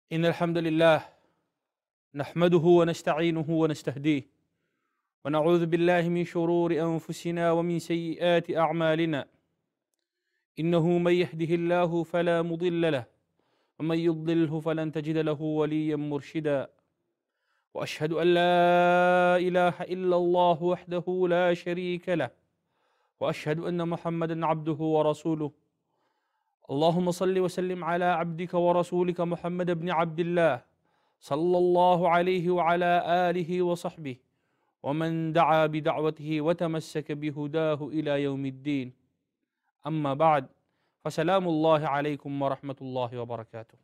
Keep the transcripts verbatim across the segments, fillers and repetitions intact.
إن الحمد لله نحمده ونستعينه ونستهديه ونعوذ بالله من شرور أنفسنا ومن سيئات أعمالنا. إنه من يهده الله فلا مضل له ومن يضلله فلن تجد له وليا مرشدا. وأشهد أن لا إله إلا الله وحده لا شريك له وأشهد أن محمدا عبده ورسوله. اللهم صل وسلم على عبدك ورسولك محمد بن عبد الله صلى الله عليه وعلى آله وصحبه ومن دعا بدعوته وتمسك بهداه إلى يوم الدين. أما بعد، فسلام الله عليكم ورحمة الله وبركاته.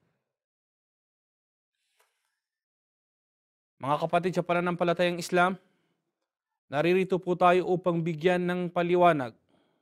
Mga kapatid sa pananampalatayang Islam, naririto po tayo upang bigyan ng paliwanag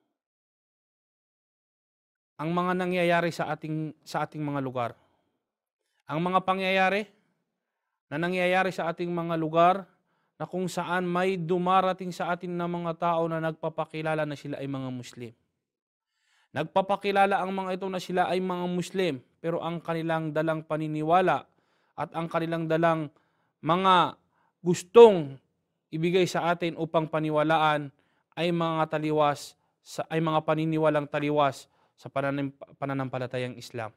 ang mga nangyayari sa ating sa ating mga lugar. Ang mga pangyayari na nangyayari sa ating mga lugar na kung saan may dumarating sa atin na mga tao na nagpapakilala na sila ay mga Muslim. Nagpapakilala ang mga ito na sila ay mga Muslim, pero ang kanilang dalang paniniwala at ang kanilang dalang mga gustong ibigay sa atin upang paniwalaan ay mga taliwas, ay mga paniniwalang taliwas sa pananam, pananampalatayang Islam.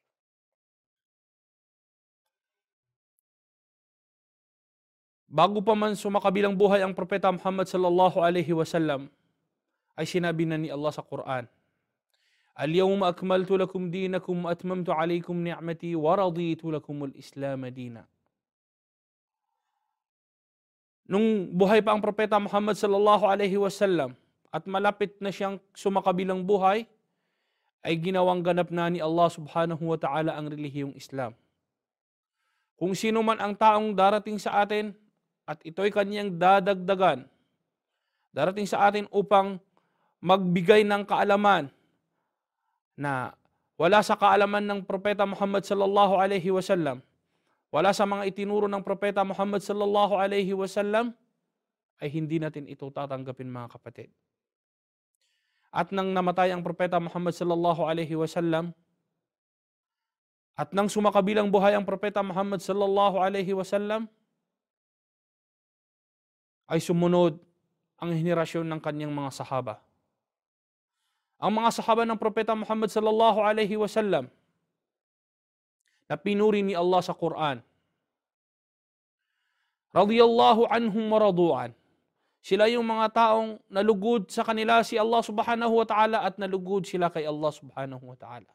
Bago pa man sumakabilang buhay ang Propeta Muhammad sallallahu alaihi wasallam, ay sinabi na ni Allah sa Quran, "Al-yawma akmaltu lakum dinakum wa atmamtu alaykum ni'mati wa raditu lakum al-Islam dina." Nung buhay pa ang Propeta Muhammad sallallahu alaihi wasallam at malapit na siyang sumakabilang buhay, ay ginawang ganap na ni Allah subhanahu wa ta'ala ang relihiyong Islam. Kung sino man ang taong darating sa atin at ito'y kanyang dadagdagan, darating sa atin upang magbigay ng kaalaman na wala sa kaalaman ng Propeta Muhammad sallallahu alaihi wasallam, wala sa mga itinuro ng Propeta Muhammad sallallahu alaihi wasallam, ay hindi natin ito tatanggapin, mga kapatid. At nang namatay ang Propeta Muhammad sallallahu alaihi wasallam, at nang sumakabilang buhay ang Propeta Muhammad sallallahu alaihi wasallam, ay sumunod ang henerasyon ng kanyang mga sahaba. Ang mga sahaba ng Propeta Muhammad sallallahu alaihi wasallam na pinuri ni Allah sa Quran, radiyallahu anhum wa radu'an. Sila yung mga taong nalugod sa kanila si Allah subhanahu wa ta'ala at nalugod sila kay Allah subhanahu wa ta'ala.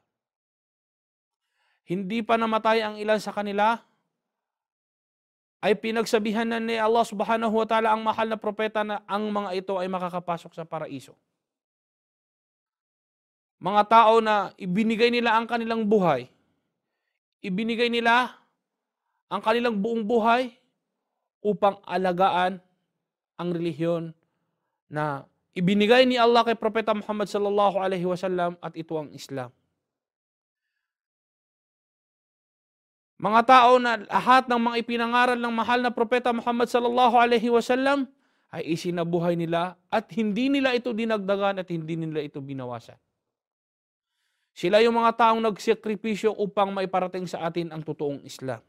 Hindi pa namatay ang ilan sa kanila, ay pinagsabihan na ni Allah subhanahu wa ta'ala ang mahal na propeta na ang mga ito ay makakapasok sa paraiso. Mga tao na ibinigay nila ang kanilang buhay, ibinigay nila ang kanilang buong buhay upang alagaan ang relihiyon na ibinigay ni Allah kay Propeta Muhammad sallallahu alaihi wasallam, at ito ang Islam. Mga tao na lahat ng mga ipinangaral ng mahal na Propeta Muhammad sallallahu alaihi wasallam ay isinabuhay nila at hindi nila ito dinagdagan at hindi nila ito binawasan. Sila yung mga taong nagsakripisyo upang maiparating sa atin ang totoong Islam.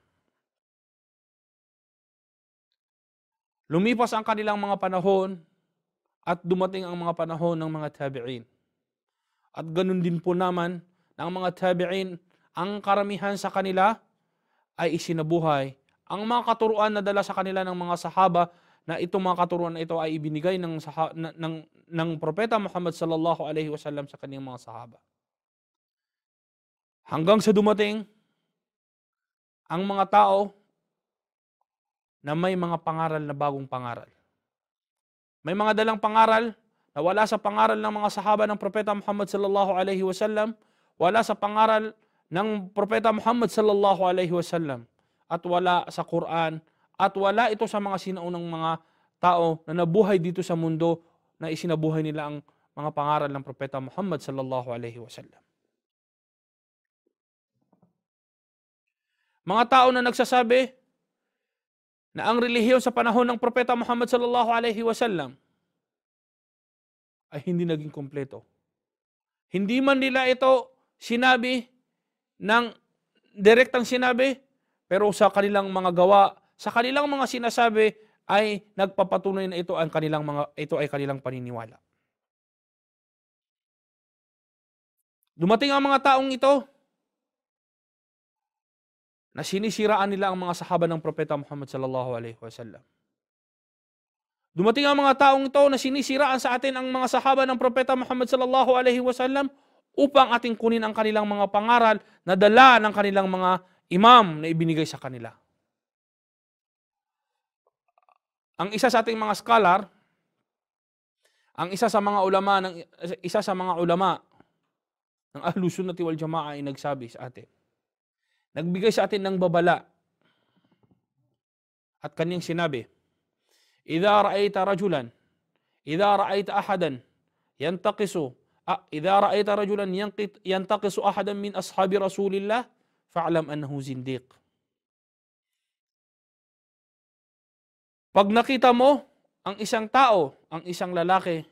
Lumipas ang kanilang mga panahon at dumating ang mga panahon ng mga tabi'in. At ganun din po naman ng mga tabi'in, ang karamihan sa kanila ay isinabuhay ang mga katuruan na dala sa kanila ng mga sahaba, na itong mga katuruan na ito ay ibinigay ng, saha, ng, ng, ng Propeta Muhammad sallallahu alaihi wasallam sa kanyang mga sahaba. Hanggang sa dumating ang mga tao na may mga pangaral na bagong pangaral. May mga dalang pangaral na wala sa pangaral ng mga sahaba ng Propeta Muhammad sallallahu alaihi wasallam, wala sa pangaral ng Propeta Muhammad sallallahu alaihi wasallam, at wala sa Quran, at wala ito sa mga sinaunang mga tao na nabuhay dito sa mundo na isinabuhay nila ang mga pangaral ng Propeta Muhammad sallallahu alaihi wasallam. Mga tao na nagsasabi na ang relihiyon sa panahon ng Propeta Muhammad sallallahu alaihi wasallam ay hindi naging kompleto. Hindi man nila ito sinabi ng direktang sinabi, pero sa kanilang mga gawa, sa kanilang mga sinasabi ay nagpapatunay na ito ang kanilang mga ito ay kanilang paniniwala. Dumating ang mga taong ito na sinisiraan nila ang mga sahaba ng propeta Muhammad sallallahu alaihi wasallam. Dumating ang mga taong ito na sinisiraan sa atin ang mga sahaba ng propeta Muhammad sallallahu alaihi wasallam upang ating kunin ang kanilang mga pangaral na dala ng kanilang mga imam na ibinigay sa kanila. Ang isa sa ating mga scholar, ang isa sa mga ulama ng isa sa mga ulama ng Ahlus Sunnati wal Jamaa ay nagsabi sa atin. Nagbigay sa atin ng babala. At kanyang sinabi, "Idza ra'aita rajulan, idza ra'aita ahadan yantaqisu, ah, idza ra'aita rajulan yanqit yantaqisu ahadan min ashabi Rasulillah, fa'lam annahu zindiq." Pag nakita mo ang isang tao, ang isang lalaki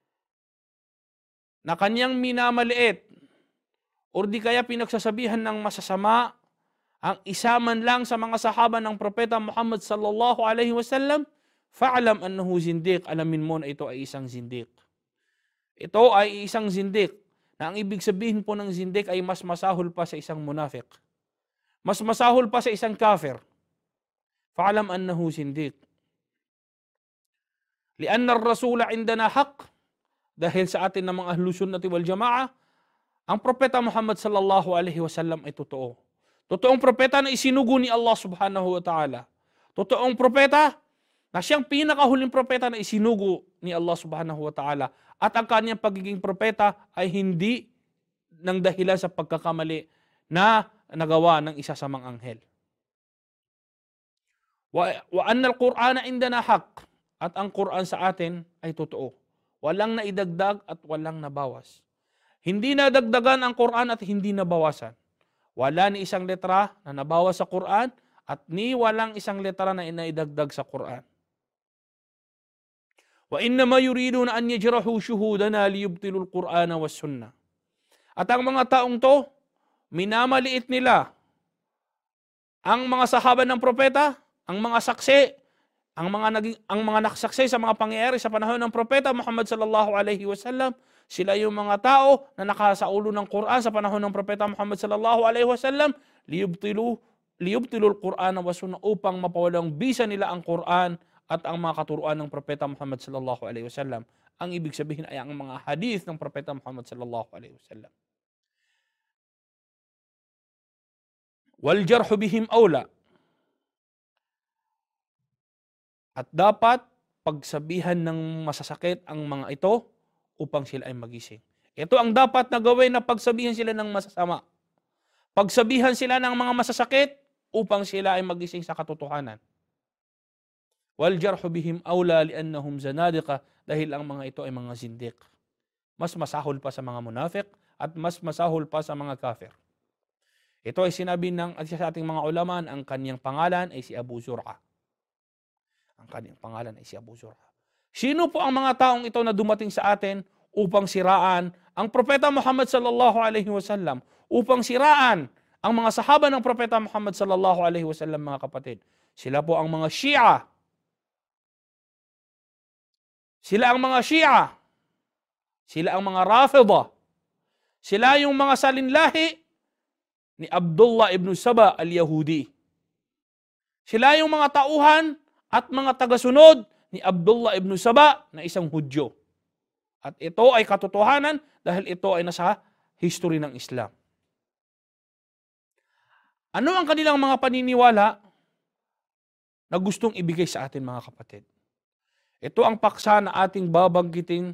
na kanyang minamaliit o di kaya pinagsasabihan ng masasama ang isa man lang sa mga sahaba ng propeta Muhammad sallallahu alaihi wasallam, fa'lam annahu zindiq, alamin mo na ito ay isang zindiq. Ito ay isang zindiq na ang ibig sabihin po ng zindiq ay mas masahol pa sa isang munafiq. Mas masahol pa sa isang kafir. Fa'lam annahu zindiq. Lianna ar-rasula indana haqq, dahil sa atin ng mga Ahlus Sunnati wal Jamaa, ang propeta Muhammad sallallahu alaihi wasallam ay totoo. Totoong propeta na isinugo ni Allah subhanahu wa ta'ala. Totoong propeta na siyang pinakahuling propeta na isinugo ni Allah subhanahu wa ta'ala. At ang kanyang pagiging propeta ay hindi ng dahilan sa pagkakamali na nagawa ng isa sa mga anghel. Wa, wa anna al-Qur'ana indana haqq, at ang Quran sa atin ay totoo. Walang naidagdag at walang nabawas. Hindi nadagdagan ang Quran at hindi nabawasan. Wala ni isang letra na nabawas sa Quran at ni walang isang letra na inaidagdag sa Quran. Wa innama yuriduna an yajrahu shuhudana liyubtilu al-Qur'ana was sunnah. At ang mga taong to, minamaliit nila ang mga sahaba ng propeta, ang mga saksi, ang mga naging ang mga nakasaksi sa mga pangyayari sa panahon ng propeta Muhammad sallallahu alaihi wasallam. Sila yung mga tao na nakasaulo ng Quran sa panahon ng propeta Muhammad sallallahu alaihi wasallam, liyubtilu liyubtilu al-Qur'an wa sunnah, upang mapawalang bisa nila ang Quran at ang mga katuruan ng propeta Muhammad sallallahu alaihi wasallam. Ang ibig sabihin ay ang mga hadith ng propeta Muhammad sallallahu alaihi wasallam. Wal jarhu bihim awla. At dapat pagsabihan ng masasakit ang mga ito upang sila ay magising. Ito ang dapat na gawin, na pagsabihan sila ng masasama. Pagsabihan sila ng mga masasakit upang sila ay magising sa katotohanan. Wal jarhu bihim awla liannahum zanadiqa, dahil ang mga ito ay mga zindiq. Mas masahol pa sa mga munafiq at mas masahol pa sa mga kafir. Ito ay sinabi ng sa ating mga ulama, ang kanyang pangalan ay si Abu Zur'a. Ang kanyang pangalan ay si Abu Zur'a. Sino po ang mga taong ito na dumating sa atin upang siraan ang propeta Muhammad sallallahu alaihi wasallam, upang siraan ang mga sahaba ng propeta Muhammad sallallahu alaihi wasallam, mga kapatid? Sila po ang mga Shia. Sila ang mga Shia. Sila ang mga Rafida. Sila yung mga salinlahi ni Abdullah ibn Saba al-Yahudi. Sila yung mga tauhan at mga tagasunod ni Abdullah ibn Saba na isang Hudyo. At ito ay katotohanan dahil ito ay nasa history ng Islam. Ano ang kanilang mga paniniwala na gustong ibigay sa atin, mga kapatid? Ito ang paksa na ating babanggitin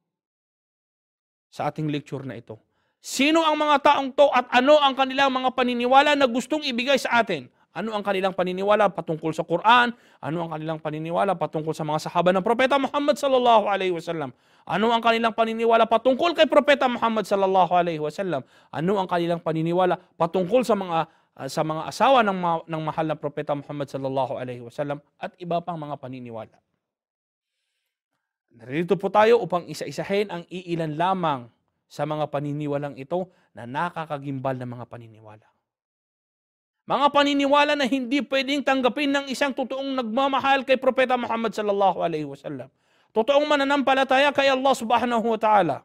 sa ating lecture na ito. Sino ang mga taong to at ano ang kanilang mga paniniwala na gustong ibigay sa atin? Ano ang kanilang paniniwala patungkol sa Quran? Ano ang kanilang paniniwala patungkol sa mga sahaba ng propeta Muhammad sallallahu alaihi wasallam? Ano ang kanilang paniniwala patungkol kay propeta Muhammad sallallahu alaihi wasallam? Ano ang kanilang paniniwala patungkol sa mga uh, sa mga asawa ng ma- ng mahal na propeta Muhammad sallallahu alaihi wasallam at iba pang mga paniniwala? Narito po tayo upang isa-isahin ang iilan lamang sa mga paniniwalang ito na nakakagimbal na mga paniniwala. Mga paniniwala na hindi pwedeng tanggapin ng isang totoong nagmamahal kay Propeta Muhammad sallallahu alaihi wasallam. Totoong mananampalataya kay Allah subhanahu wa ta'ala.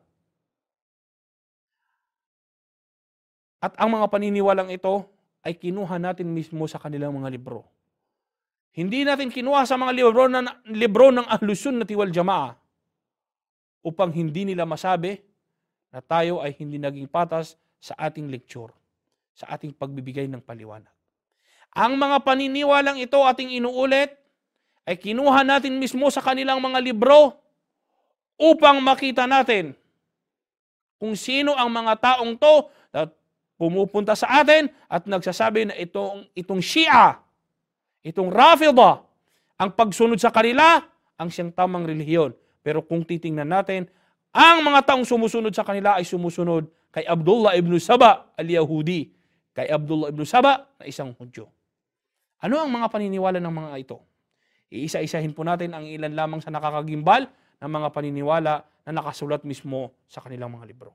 At ang mga paniniwalang ito ay kinuha natin mismo sa kanilang mga libro. Hindi natin kinuha sa mga libro, na, libro ng Ahlus Sunnati wal Jamaa upang hindi nila masabi na tayo ay hindi naging patas sa ating lecture, sa ating pagbibigay ng paliwanag. Ang mga paniniwalang ito ating inuulit ay kinuha natin mismo sa kanilang mga libro upang makita natin kung sino ang mga taong to na pumupunta sa atin at nagsasabi na itong, itong Shia, itong Rafida, ang pagsunod sa kanila ang siyang tamang relihiyon. Pero kung titingnan natin, ang mga taong sumusunod sa kanila ay sumusunod kay Abdullah ibn Saba al-Yahudi, kay Abdullah ibn Saba na isang Hudyo. Ano ang mga paniniwala ng mga ito? Iisa-isahin po natin ang ilan lamang sa nakakagimbal ng mga paniniwala na nakasulat mismo sa kanilang mga libro.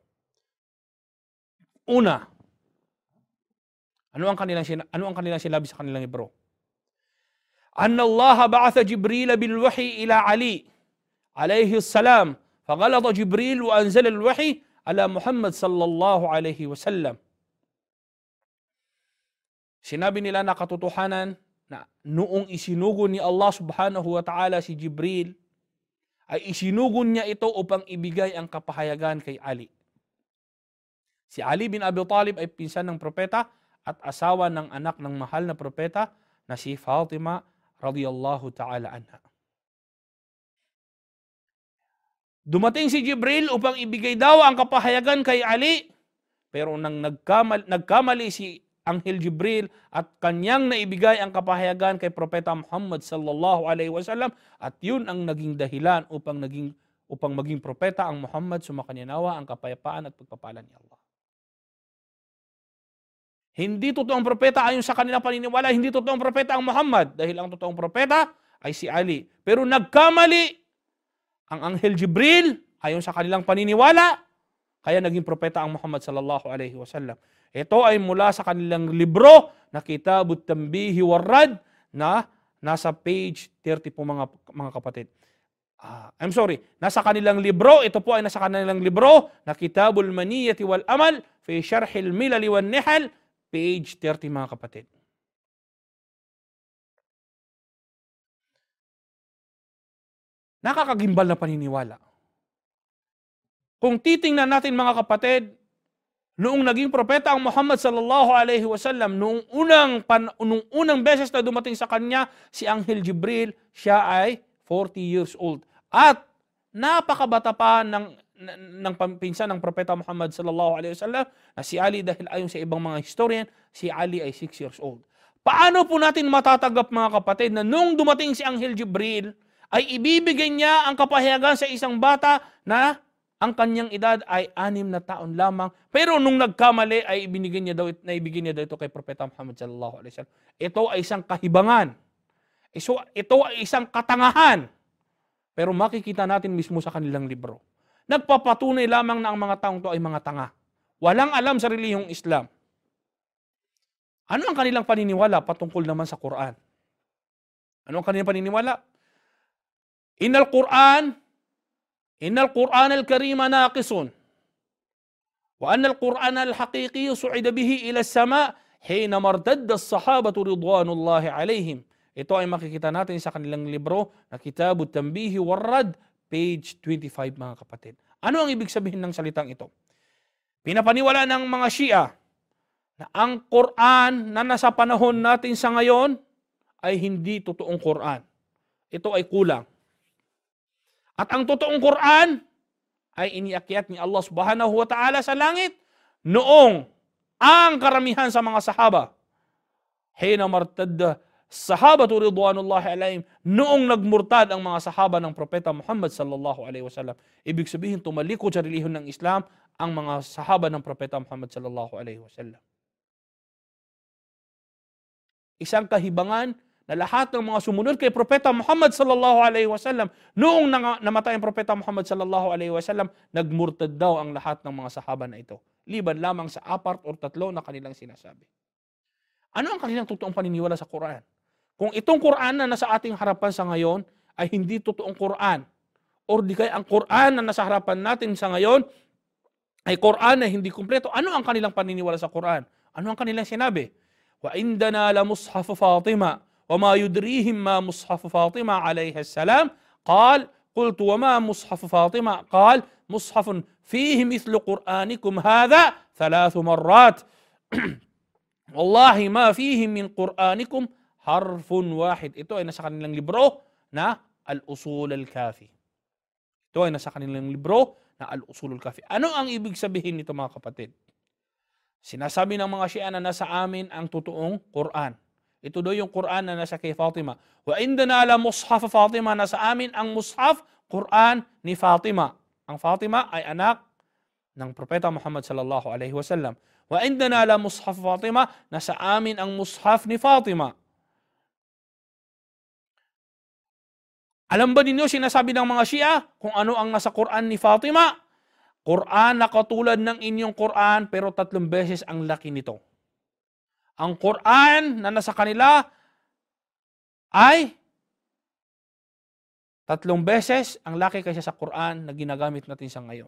Una, ano ang kanilang, ano ang kanilang sinabi sa kanilang libro? Anna Allah ba'atha Jibril bil wahi ila Ali alayhi salam, faghalata Jibril wa anzala al wahi ala Muhammad sallallahu alayhi wasallam. Sinabi nila na katotohanan na noong isinugon ni Allah subhanahu wa ta'ala si Jibril, ay isinugon niya ito upang ibigay ang kapahayagan kay Ali. Si Ali bin Abi Talib ay pinsan ng propeta at asawa ng anak ng mahal na propeta na si Fatima radiyallahu ta'ala anha. Dumating si Jibril upang ibigay daw ang kapahayagan kay Ali, pero nang nagkamali, nagkamali si Anghel Jibril at kanyang naibigay ang kapahayagan kay Propeta Muhammad sallallahu alaihi wasallam, at yun ang naging dahilan upang naging upang maging propeta ang Muhammad, sumakanyanawa ang kapayapaan at pagpapala ni Allah. Hindi totoong propeta ayon sa kanilang paniniwala, hindi totoong propeta ang Muhammad, dahil ang totoong propeta ay si Ali. Pero nagkamali ang Anghel Jibril ayon sa kanilang paniniwala, kaya naging propeta ang Muhammad sallallahu alaihi wasallam. Ito ay mula sa kanilang libro na Kitabut Tanbihi Warrad na nasa page thirty po mga mga kapatid. Uh, I'm sorry, nasa kanilang libro, ito po ay nasa kanilang libro na Kitabul Maniyati wal Amal fi Sharhil Milali wan Nihal, page thirty mga kapatid. Nakakagimbal na paniniwala. Kung titingnan natin mga kapatid, noong naging propeta ang Muhammad sallallahu alaihi wasallam, noong unang, pan, noong unang beses na dumating sa kanya si Anghel Jibril, siya ay forty years old. At napakabata pa ng, ng pinsan ng propeta Muhammad sallallahu alaihi wasallam na si Ali, dahil ayon sa ibang mga historian, si Ali ay six years old. Paano po natin matatanggap mga kapatid na nung dumating si Anghel Jibril, ay ibibigay niya ang kapahayagan sa isang bata na ang kanyang edad ay anim na taon lamang, pero nung nagkamali ay ibinigay niya daw, naibigay niya daw ito kay Propeta Muhammad sallallahu alaihi wasallam. Ito ay isang kahibangan. Ito, ito ay isang katangahan. Pero makikita natin mismo sa kanilang libro. Nagpapatunay lamang na ang mga taong to ay mga tanga. Walang alam sa relihiyong Islam. Ano ang kanilang paniniwala patungkol naman sa Quran? Ano ang kanilang paniniwala? Innal Quran, innal Quran al-Karim naqisun. Wa anna al-Quran al-haqiqi su'ida bihi ila as-sama' hina martadda as-sahabatu ridwanullahi alaihim. Ito ay makikita natin sa kanilang libro na Kitabut Tanbihi Warrad, page twenty-five mga kapatid. Ano ang ibig sabihin ng salitang ito? Pinapaniwala ng mga Shia na ang Quran na nasa panahon natin sa ngayon ay hindi totoong Quran. Ito ay kulang. At ang totoong Quran ay iniakyat ni Allah subhanahu wa ta'ala sa langit noong ang karamihan sa mga sahaba, hina martadda sahabatu ridwanullahi alaihim, noong nagmurtad ang mga sahaba ng propeta Muhammad sallallahu alaihi wasallam. Ibig sabihin, tumalikod sa relihiyon ng Islam ang mga sahaba ng propeta Muhammad sallallahu alaihi wasallam. Isang kahibangan na lahat ng mga sumunod kay Propeta Muhammad sallallahu alaihi wasallam, noong namatay ang Propeta Muhammad sallallahu alaihi wasallam, nagmurtad daw ang lahat ng mga sahaba na ito, liban lamang sa apat o tatlo na kanilang sinasabi. Ano ang kanilang totoong paniniwala sa Quran? Kung itong Quran na nasa ating harapan sa ngayon ay hindi totoong Quran, or di kaya ang Quran na nasa harapan natin sa ngayon ay Quran na hindi kumpleto, ano ang kanilang paniniwala sa Quran? Ano ang kanilang sinabi? Wa indana la mushaf Fatima wa ma yudrihim ma mushaf Fatima alayha salam qal qultu wa ma mushaf Fatima qal mushafun fihi mithlu Quranikum hadha thalath marrat wallahi ma fihi min Quranikum harfun wahid. Ito ay nasa kanilang libro na Al-Usul Al-Kafi. Ito ay nasa kanilang libro na Al-Usul Al-Kafi. Ano ang ibig sabihin nito mga kapatid? Sinasabi ng mga Shia na nasa amin ang totoong Quran. Ito daw yung Quran na nasa kay Fatima. Wa indana la mushaf Fatima, nasa amin ang mushaf Quran ni Fatima. Ang Fatima ay anak ng Propeta Muhammad sallallahu alaihi wasallam. Wa indana la mushaf Fatima, nasa amin ang mushaf ni Fatima. Alam ba ninyo sinasabi ng mga Shia kung ano ang nasa Quran ni Fatima? Quran na katulad ng inyong Quran pero tatlong beses ang laki nito. Ang Quran na nasa kanila ay tatlong beses ang laki kaysa sa Quran na ginagamit natin sa ngayon.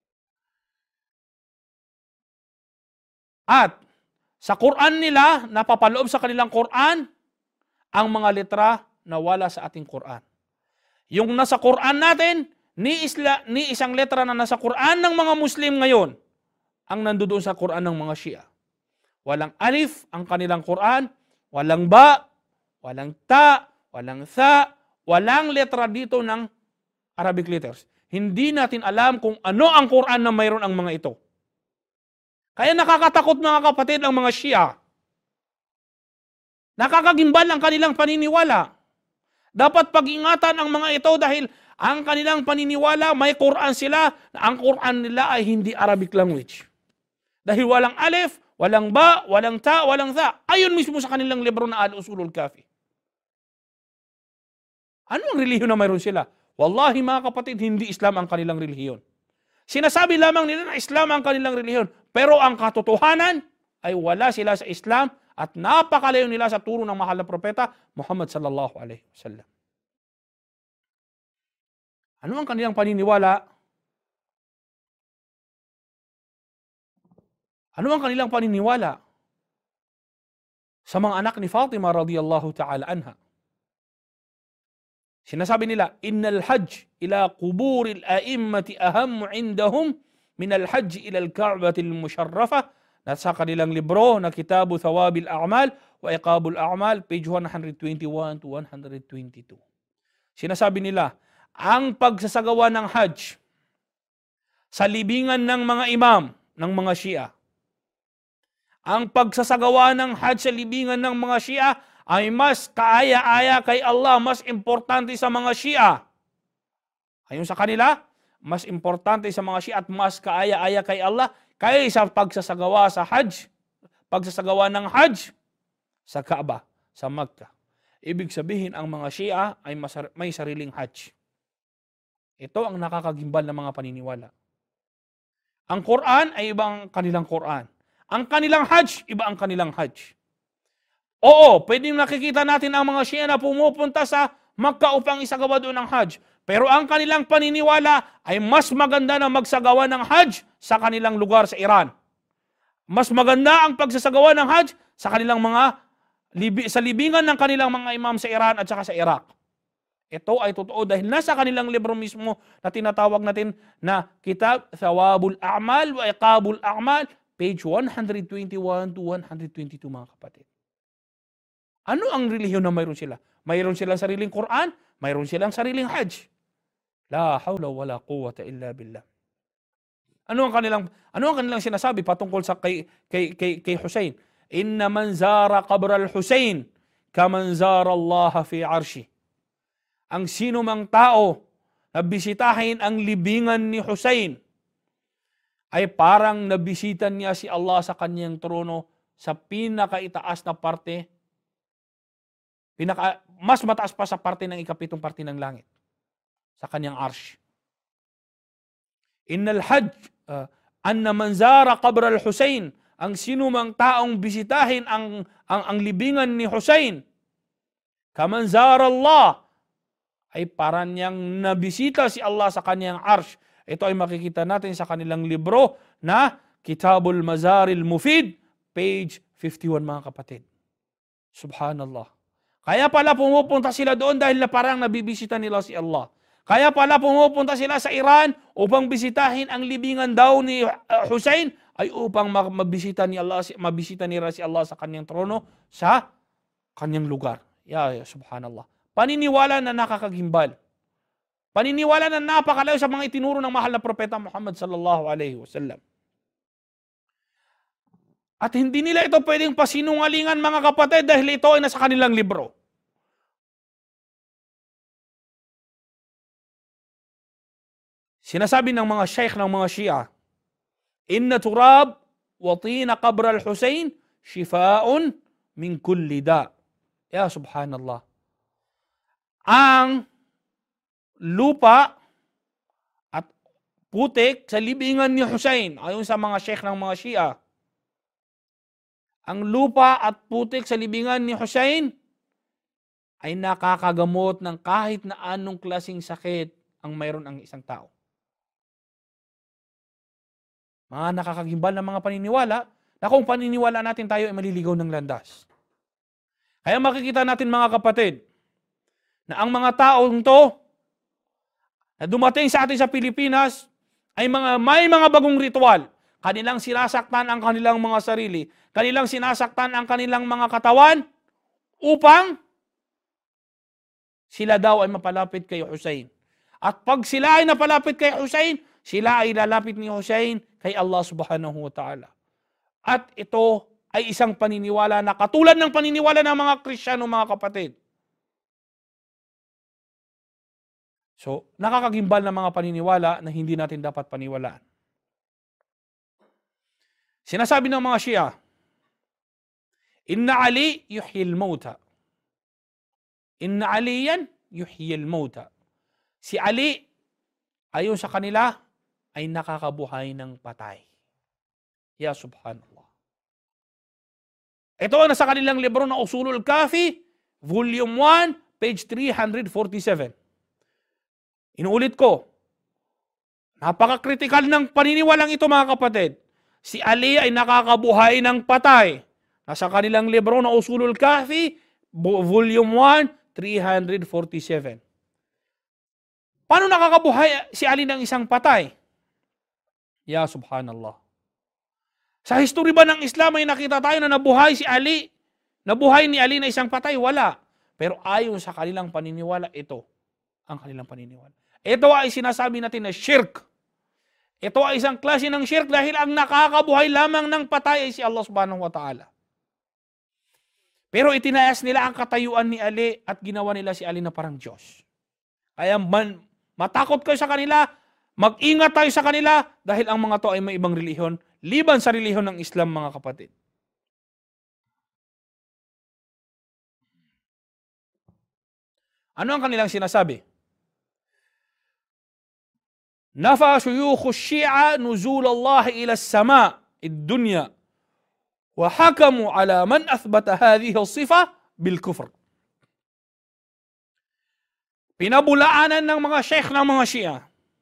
At sa Quran nila, napapaloob sa kanilang Quran ang mga letra na wala sa ating Quran. Yung nasa Quran natin, ni, isla, ni isang letra na nasa Quran ng mga Muslim ngayon, ang nandoon sa Quran ng mga Shia. Walang alif ang kanilang Quran, walang ba, walang ta, walang tha, walang letra dito ng Arabic letters. Hindi natin alam kung ano ang Quran na mayroon ang mga ito. Kaya nakakatakot mga kapatid ang mga Shia. Nakakagimbal ang kanilang paniniwala. Dapat pag-ingatan ang mga ito dahil ang kanilang paniniwala, may Quran sila, na ang Quran nila ay hindi Arabic language. Dahil walang alif, walang ba, walang ta, walang tha. Ayon mismo sa kanilang libro na Al-Usulul Kafi. Ano ang relihiyon na mayroon sila? Wallahi mga kapatid, hindi Islam ang kanilang relihiyon. Sinasabi lamang nila na Islam ang kanilang relihiyon. Pero ang katotohanan ay wala sila sa Islam at napakalayo nila sa turo ng mahal na propeta Muhammad sallallahu alaihi wasallam. Ano ang kanilang paniniwala? Ano ang kanilang paniniwala sa mga anak ni Fatima radhiyallahu ta'ala anha? Sinasabi nila, innal hajj ila quburil a'immati ahammu indahum min al-hajj ila al-Ka'bati al-musharrafa. Nasa kanilang libro na Kitabu Thawabil A'mal wa Iqabul A'mal, page one twenty-one to one twenty-two. Sinasabi nila, ang pagsasagawa ng Hajj sa libingan ng mga imam ng mga Shia, ang pagsasagawa ng Hajj sa libingan ng mga Shia ay mas kaaya-aya kay Allah, mas importante sa mga Shia. Ayon sa kanila, mas importante sa mga Shia at mas kaaya-aya kay Allah kaysa pagsasagawa sa Hajj, pagsasagawa ng Hajj sa Kaaba, sa Makkah. Ibig sabihin, ang mga Shia ay may sariling Hajj. Ito ang nakakagimbal ng mga paniniwala. Ang Quran ay ibang kanilang Quran. Ang kanilang Hajj, iba ang kanilang Hajj. Oo, pwedeng nakikita natin ang mga Shia na pumupunta sa Makkah upang isagawa doon ang Hajj. Pero ang kanilang paniniwala ay mas maganda na magsagawa ng Hajj sa kanilang lugar sa Iran. Mas maganda ang pagsasagawa ng Hajj sa kanilang mga libi, sa libingan ng kanilang mga imam sa Iran at saka sa Iraq. Ito ay totoo dahil nasa kanilang libro mismo na tinatawag natin na Kitab Thawabul A'mal wa Iqabul A'mal, page one twenty-one to one twenty-two mga kapatid. Ano ang relihiyon na mayroon sila? Mayroon silang sariling Quran, mayroon silang sariling Hajj. La hawla wala quwwata illa billah. Ano ang kanilang ano ang kanilang sinasabi patungkol sa kay kay kay, kay Hussein? Inna man zara qabr al-Husayn kaman zara Allah fi 'arshi. Ang sino mang tao na bisitahin ang libingan ni Hussein ay parang nabisitan niya si Allah sa kanyang trono sa pinakaitaas na parte, pinaka mas mataas pa sa parte ng ikapitong parte ng langit, sa kanyang arsh. Innal hajj uh, anna man zara qabr al-Husayn ang sinumang taong bisitahin ang, ang, ang libingan ni Husayn, kaman zara Allah, ay para niyang nabisita si Allah sa kanyang arsh. Ito ay makikita natin sa kanilang libro na Kitabul Mazaril Mufid, page fifty-one, mga kapatid. Subhanallah. Kaya pala pumupunta sila doon dahil na parang nabibisita nila si Allah. Kaya pala pumupunta sila sa Iran upang bisitahin ang libingan daw ni Hussein, ay upang mabisita ni Allah, mabisita nila si Allah sa kanyang trono, sa kanyang lugar. Ya, ya subhanallah. Paniniwala na nakakagimbal. Paniniwala na napakalayo sa mga itinuro ng mahal na propeta Muhammad sallallahu alaihi wasallam. At hindi nila ito pwedeng pasinungalingan, mga kapatid, dahil ito ay nasa kanilang libro. Sinasabi ng mga sheikh ng mga Shia, inna turab wa tina qabra al-Husayn shifaun min kulli da. Ya subhanallah. Ang lupa at putik sa libingan ni Husayn, ayon sa mga sheikh ng mga Shia, ang lupa at putik sa libingan ni Husayn ay nakakagamot ng kahit na anong klaseng sakit ang mayroon ang isang tao. Mga nakakagimbal na mga paniniwala na kung paniniwala natin tayo ay maliligaw ng landas. Kaya makikita natin, mga kapatid, na ang mga taong to na dumating sa atin sa Pilipinas ay mga, may mga bagong ritual. Kanilang sinasaktan ang kanilang mga sarili. Kanilang sinasaktan ang kanilang mga katawan upang sila daw ay mapalapit kay Husayn. At pag sila ay napalapit kay Husayn, sila ay lalapit ni Husayn kay Allah subhanahu wa ta'ala. At ito ay isang paniniwala na katulad ng paniniwala ng mga Kristiyano, mga kapatid. So, nakakagimbal na mga paniniwala na hindi natin dapat paniwalaan. Sinasabi ng mga Shia, Inna Ali yuhyil mauta. Inna Aliyan yuhyil mauta. Si Ali, ayon sa kanila, ay nakakabuhay ng patay. Ya subhanallah. Ito ang nasa kanilang libro na Usulul Kafi, volume one, page three forty-seven. Inuulit ko, napaka-critical ng paniniwalang ito, mga kapatid. Si Ali ay nakakabuhay ng patay. Nasa kanilang libro na Usulul Kafi, volume one, three forty-seven. Paano nakakabuhay si Ali ng isang patay? Ya subhanallah. Sa history ba ng Islam ay nakita tayo na nabuhay si Ali? Nabuhay ni Ali na isang patay? Wala. Pero ayon sa kanilang paniniwala, ito ang kanilang paniniwala. Ito ay sinasabi natin na shirk. Ito ay isang klase ng shirk dahil ang nakakabuhay lamang ng patay ay si Allah subhanahu wa ta'ala. Pero itinayas nila ang katayuan ni Ali at ginawa nila si Ali na parang Diyos. Kaya man, matakot kayo sa kanila, mag-ingat tayo sa kanila dahil ang mga to ay may ibang relihiyon, liban sa relihiyon ng Islam, mga kapatid. Ano ang kanilang sinasabi? Nafa shuyukh ash-Shi'a nuzul Allah ila as-sama' ad-dunya wa hakamu ala man athbata hadhihi as-sifa bil kufr. Pinabulaanan ng mga sheikh ng mga Shia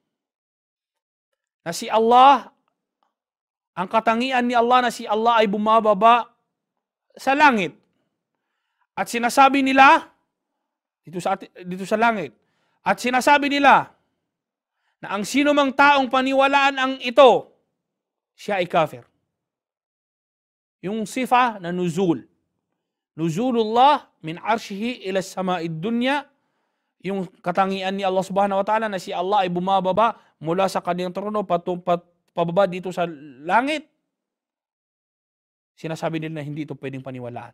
na si Allah, ang katangian ni Allah na si Allah ay bumababa sa langit. At sinasabi nila, dito sa, dito sa langit, at sinasabi nila na ang sino mang taong paniwalaan ang ito, siya ay kafir. Yung sifa na nuzul. Nuzulullah min arshihi ila sama'id dunya, yung katangian ni Allah subhanahu wa ta'ala na si Allah ay bumababa mula sa kanyang trono patumpat pababa dito sa langit. Sinasabi nila na hindi ito pwedeng paniwalaan.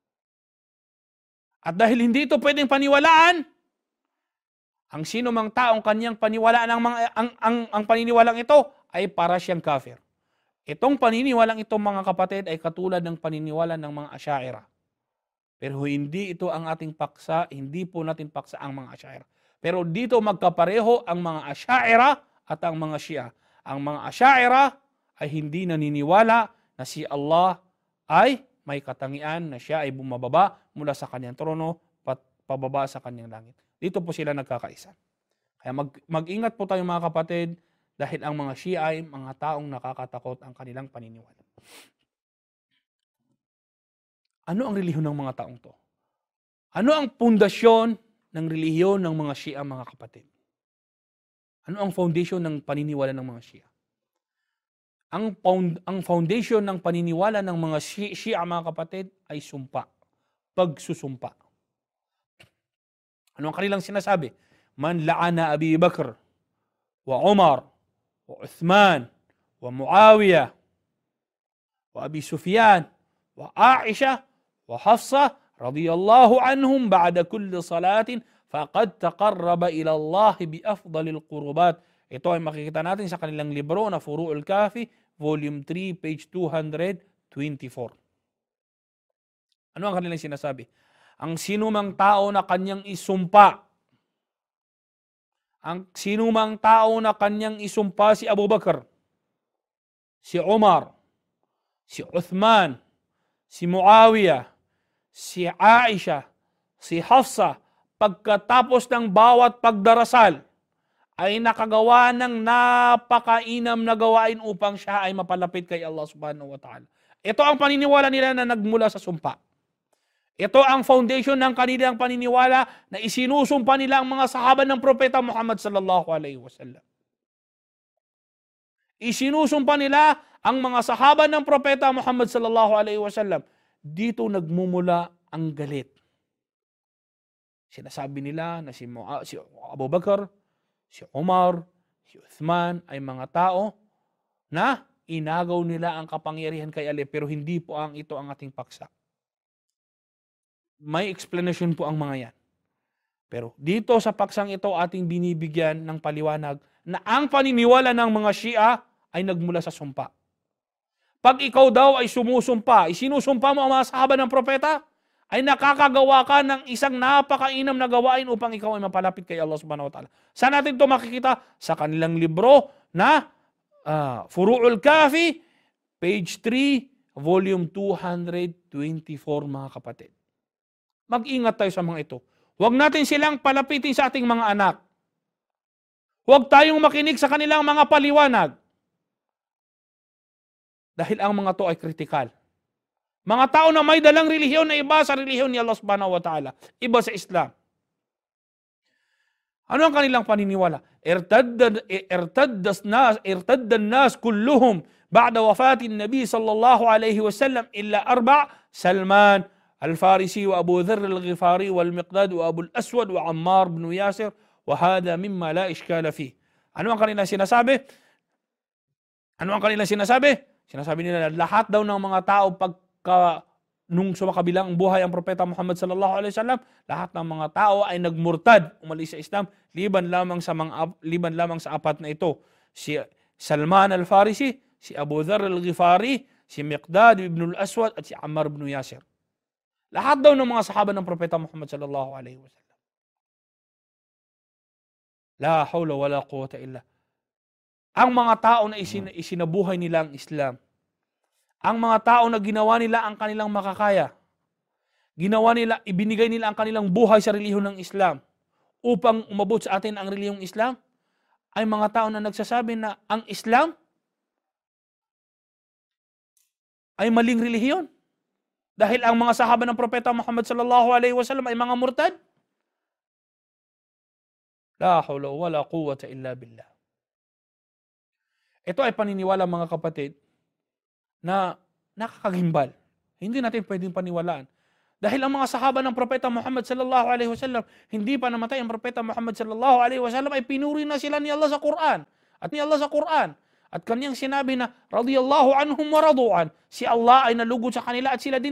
At dahil hindi ito pwedeng paniwalaan, ang sino mang taong kanyang paniwalaan ang, mga, ang, ang, ang paniniwalang ito ay para siyang kafir. Itong paniniwalang ito, mga kapatid, ay katulad ng paniniwala ng mga Asy'ariyah. Pero hindi ito ang ating paksa, hindi po natin paksa ang mga Asy'ariyah. Pero dito magkapareho ang mga Asy'ariyah at ang mga Shia. Ang mga Asy'ariyah ay hindi naniniwala na si Allah ay may katangian na siya ay bumababa mula sa kanyang trono pat pababa sa kanyang langit. Dito po sila nagkakaisa. Kaya mag, mag-ingat po tayo mga kapatid dahil ang mga Shia ay mga taong nakakatakot ang kanilang paniniwala. Ano ang relihiyon ng mga taong to? Ano ang pundasyon ng relihiyon ng mga Shia mga kapatid? Ano ang foundation ng paniniwala ng mga Shia? Ang, found, ang foundation ng paniniwala ng mga Shia mga kapatid ay sumpa. Pagsusumpa. Ano ang kanilang sinasabi? Man la'ana Abi Bakr, wa Umar, wa Uthman, wa Muawiyah, wa Abi Sufyan, wa Aisha, wa Hafsa, radiyallahu anhum ba'da kulli salatin, faqad taqarraba ila Allah bi afdalil qurubat. Ito ay makikita natin sa kanilang libro na Furu'ul Kafi, volume three, page two twenty-four. Ano ang kanilang sinasabi? Ang sinumang tao na kanyang isumpa, ang sinumang tao na kanyang isumpa si Abu Bakr, si Umar, si Uthman, si Muawiyah, si Aisha, si Hafsa, pagkatapos ng bawat pagdarasal, ay nakagawa ng napakainam na gawain upang siya ay mapalapit kay Allah subhanahu wa ta'ala. Ito ang paniniwala nila na nagmula sa sumpa. Ito ang foundation ng kanilang paniniwala na isinusumpa nila ang mga sahaba ng Propeta Muhammad sallallahu alaihi wasallam. Isinusumpa nila ang mga sahaba ng Propeta Muhammad sallallahu alaihi wasallam. Dito nagmumula ang galit. Sinasabi nila na si, Mu- si Abu Bakr, si Umar, si Uthman ay mga tao na inagaw nila ang kapangyarihan kay Ali, pero hindi po ang ito ang ating paksa. May explanation po ang mga yan. Pero dito sa paksang ito ating binibigyan ng paliwanag na ang paniniwala ng mga Shia ay nagmula sa sumpa. Pag ikaw daw ay sumusumpa, isinusumpa mo ang mga sahaba ng propeta, ay nakakagawa ka ng isang napakainam na gawain upang ikaw ay mapalapit kay Allah subhanahu wa ta'ala. Saan natin ito makikita? Sa kanilang libro na uh, Furu'ul Kafi, page three, volume two twenty-four mga kapatid. Mag-ingat tayo sa mga ito. Huwag natin silang palapitin sa ating mga anak. Huwag tayong makinig sa kanilang mga paliwanag. Dahil ang mga to ay kritikal. Mga tao na may dalang relihiyon na iba sa relihiyon ni Allah subhanahu wa ta'ala. Iba sa Islam. Ano ang kanilang paniniwala? Irtadda irtaddas nas irtaddan nas kulluhum ba'da wafatin Nabi sallallahu alaihi wasallam illa arba' Salman Al-Farisi wa Abu Dharr Al-Ghifari wal Miqdad wa Abu Al-Aswad wa Ammar ibn Yasir wa hada mimma la ishkala fi. Ano ang kanilang sinasabi? Ano ang kanilang sinasabi? Sinasabi nila lahat daw ng mga tao pagka nung sumakabilang buhay ang Propeta Muhammad sallallahu alaihi wasallam, lahat ng mga tao ay nagmurtad, umalis sa Islam, liban lamang sa mga liban lamang sa apat na ito. Si Salman Al-Farisi, si Abu Dharr Al-Ghifari, si Miqdad ibn Al-Aswad at si Ammar ibn Yasir. Lahat daw ng mga sahaba ng Propeta Muhammad sallallahu alaihi wasallam. La hawla wala quwwata illa. Ang mga tao na isin, isinabuhay nila ang Islam, ang mga tao na ginawa nila ang kanilang makakaya, ginawa nila, ibinigay nila ang kanilang buhay sa relihiyon ng Islam upang umabot sa atin ang relihiyong Islam, ay mga tao na nagsasabi na ang Islam ay maling relihiyon. Dahil ang mga sahaba ng Propeta Muhammad sallallahu alaihi wasallam ay mga murtad. La hawla wala quwwata illa billah. Ito ay paniniwala mga kapatid na nakakagimbal. Hindi natin pwedeng paniwalaan. Dahil ang mga sahaba ng Propeta Muhammad sallallahu alaihi wasallam, hindi pa namatay ang Propeta Muhammad sallallahu alaihi wasallam, ay pinuri na sila ni Allah sa Quran. At ni Allah sa Quran. At kanyang sinabi na radiyallahu anhum wa radu'an. Si Allah ay nalugod sa kanila at sila din